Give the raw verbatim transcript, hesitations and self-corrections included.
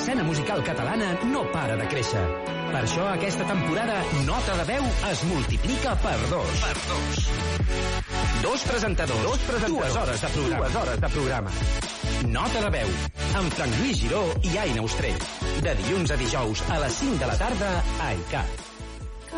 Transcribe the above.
l'escena musical catalana no para de créixer. Per això aquesta temporada Nota de Veu es multiplica per dos. Per dos. Dos presentadors, dos presentadors, dues hores de programa. Dues hores de programa. Nota de Veu, amb Frank Lluís Giró i Aina Ostrell. De dilluns a dijous a les cinc de la tarda a I C A T.